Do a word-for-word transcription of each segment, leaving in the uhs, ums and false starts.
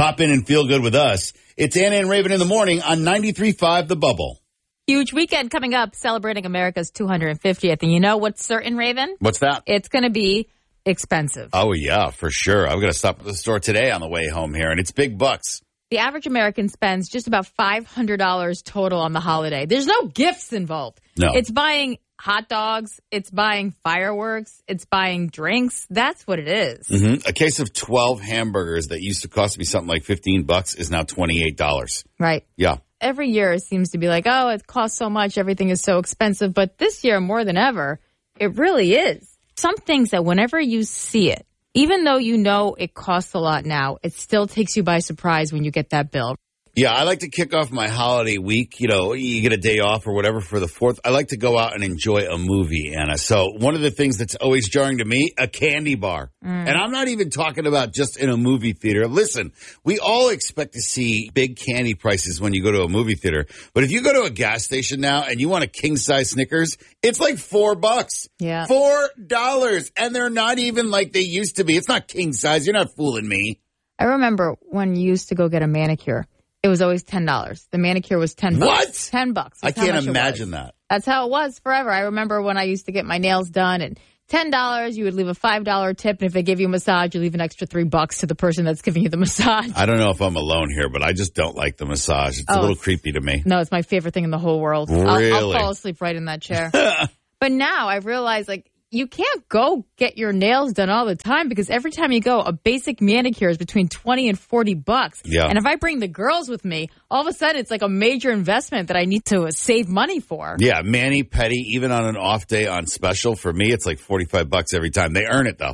pop in and feel good with us. It's Anna and Raven in the morning on ninety-three point five The Bubble. Huge weekend coming up, celebrating America's two hundred fiftieth. And you know what's certain, Raven? What's that? It's going to be expensive. Oh, yeah, for sure. I'm going to stop at the store today on the way home here, and it's big bucks. The average American spends just about five hundred dollars total on the holiday. There's no gifts involved. No. It's buying hot dogs. It's buying fireworks. It's buying drinks. That's what it is. Mm-hmm. A case of twelve hamburgers that used to cost me something like fifteen bucks is now twenty-eight dollars. Right. Yeah. Every year it seems to be like, oh, it costs so much. Everything is so expensive. But this year, more than ever, it really is. Some things that whenever you see it, even though you know it costs a lot now, it still takes you by surprise when you get that bill. Yeah, I like to kick off my holiday week. You know, you get a day off or whatever for the fourth. I like to go out and enjoy a movie, Anna. So one of the things that's always jarring to me, a candy bar. Mm. And I'm not even talking about just in a movie theater. Listen, we all expect to see big candy prices when you go to a movie theater. But if you go to a gas station now and you want a king-size Snickers, it's like four bucks. Yeah. Four dollars. And they're not even like they used to be. It's not king-size. You're not fooling me. I remember when you used to go get a manicure. It was always ten dollars. The manicure was ten bucks. What? ten bucks. I can't imagine that. That's how it was forever. I remember when I used to get my nails done and ten dollars, you would leave a five dollar tip. And if they give you a massage, you leave an extra three bucks to the person that's giving you the massage. I don't know if I'm alone here, but I just don't like the massage. It's oh, a little creepy to me. No, it's my favorite thing in the whole world. Really? I'll, I'll fall asleep right in that chair. But now I realize, like, you can't go get your nails done all the time because every time you go, a basic manicure is between twenty and forty bucks. Yeah. And if I bring the girls with me, all of a sudden it's like a major investment that I need to save money for. Yeah, mani-pedi, even on an off day on special, for me, it's like forty-five bucks every time. They earn it, though.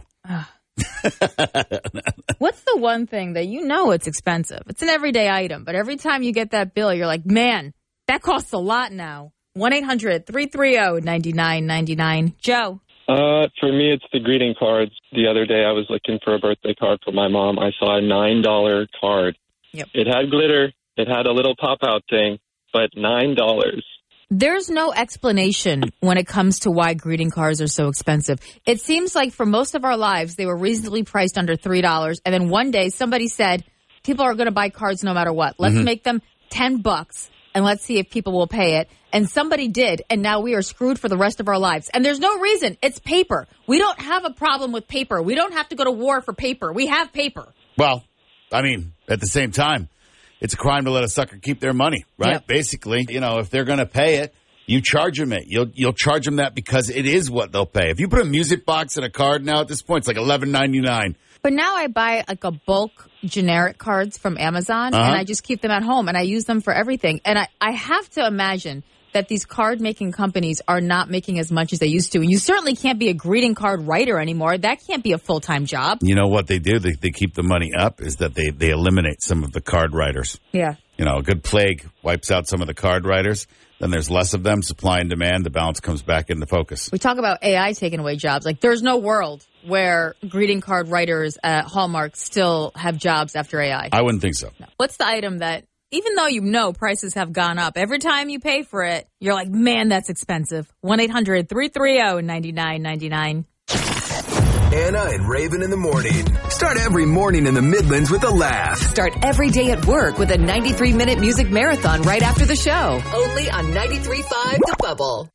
What's the one thing that you know it's expensive? It's an everyday item, but every time you get that bill, you're like, man, that costs a lot now. one eight hundred three three zero nine nine nine nine. Joe. Uh, for me, it's the greeting cards. The other day, I was looking for a birthday card for my mom. I saw a nine dollar card. Yep. It had glitter. It had a little pop-out thing, but nine dollars. There's no explanation when it comes to why greeting cards are so expensive. It seems like for most of our lives, they were reasonably priced under three dollars. And then one day, somebody said, people are going to buy cards no matter what. Let's mm-hmm. make them ten bucks. And let's see if people will pay it. And somebody did, and now we are screwed for the rest of our lives. And there's no reason. It's paper. We don't have a problem with paper. We don't have to go to war for paper. We have paper. Well, I mean, at the same time, it's a crime to let a sucker keep their money, right? Yep. Basically, you know, if they're going to pay it, you charge them it. You'll you'll charge them that because it is what they'll pay. If you put a music box in a card now at this point, it's like eleven ninety-nine. But now I buy like a bulk generic cards from Amazon, uh-huh. and I just keep them at home, and I use them for everything. And I, I have to imagine that these card-making companies are not making as much as they used to. And you certainly can't be a greeting card writer anymore. That can't be a full-time job. You know what they do? They, they keep the money up is that they, they eliminate some of the card writers. Yeah. You know, a good plague wipes out some of the card writers. Then there's less of them, supply and demand. The balance comes back into focus. We talk about A I taking away jobs. Like, there's no world where greeting card writers at Hallmark still have jobs after A I. I wouldn't think so. No. What's the item that, even though you know prices have gone up, every time you pay for it, you're like, man, that's expensive. one eight hundred three three zero nine nine nine nine. Anna and Raven in the morning. Start every morning in the Midlands with a laugh. Start every day at work with a ninety-three minute music marathon right after the show. Only on ninety-three point five The Bubble.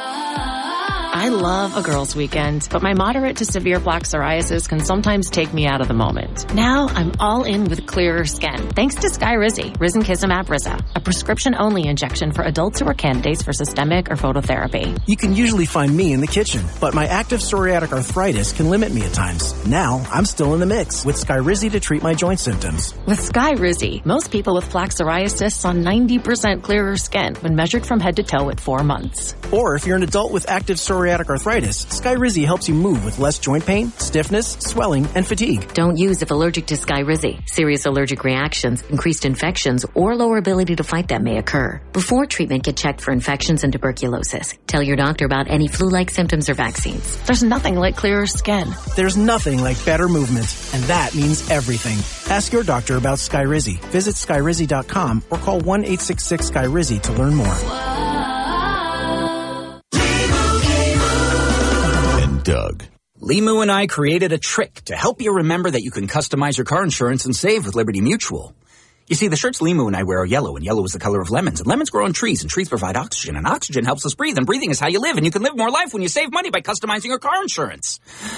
I love a girls' weekend, but my moderate to severe plaque psoriasis can sometimes take me out of the moment. Now I'm all in with clearer skin, thanks to Skyrizi, Risankizumab Riza, a prescription-only injection for adults who are candidates for systemic or phototherapy. You can usually find me in the kitchen, but my active psoriatic arthritis can limit me at times. Now I'm still in the mix with Skyrizi to treat my joint symptoms. With Skyrizi, most people with plaque psoriasis saw ninety percent clearer skin when measured from head to toe at four months. Or if you're an adult with active psoriatic arthritis, Skyrizi helps you move with less joint pain, stiffness, swelling, and fatigue. Don't use if allergic to Skyrizi. Serious allergic reactions, increased infections, or lower ability to fight them may occur. Before treatment, get checked for infections and tuberculosis. Tell your doctor about any flu-like symptoms or vaccines. There's nothing like clearer skin. There's nothing like better movement, and that means everything. Ask your doctor about Skyrizi. Visit Skyrizi dot com or call one eight six six Skyrizi to learn more. Doug. Limu and I created a trick to help you remember that you can customize your car insurance and save with Liberty Mutual. You see, the shirts Limu and I wear are yellow, and yellow is the color of lemons, and lemons grow on trees, and trees provide oxygen, and oxygen helps us breathe, and breathing is how you live, and you can live more life when you save money by customizing your car insurance.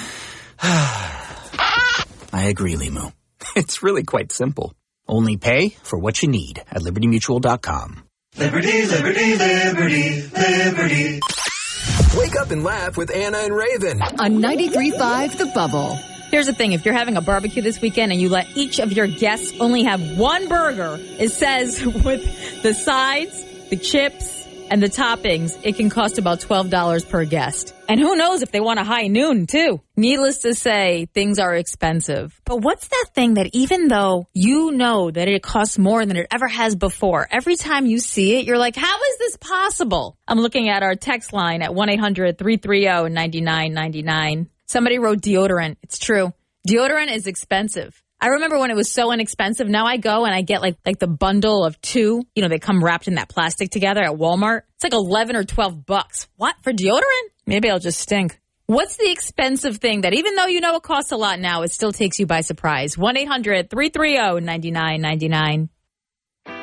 I agree, Limu. It's really quite simple. Only pay for what you need at liberty mutual dot com. Liberty, liberty, liberty, liberty. Wake up and laugh with Anna and Raven. On ninety-three point five The Bubble. Here's the thing. If you're having a barbecue this weekend and you let each of your guests only have one burger, it says with the sides, the chips, and the toppings, it can cost about twelve dollars per guest. And who knows if they want a high noon, too. Needless to say, things are expensive. But what's that thing that even though you know that it costs more than it ever has before, every time you see it, you're like, how is this possible? I'm looking at our text line at one eight hundred three three zero nine nine nine nine. Somebody wrote deodorant. It's true. Deodorant is expensive. I remember when it was so inexpensive. Now I go and I get like like the bundle of two. You know, they come wrapped in that plastic together at Walmart. It's like eleven or twelve bucks. What? For deodorant? Maybe I'll just stink. What's the expensive thing that even though you know it costs a lot now, it still takes you by surprise? one eight hundred three three zero nine nine nine nine.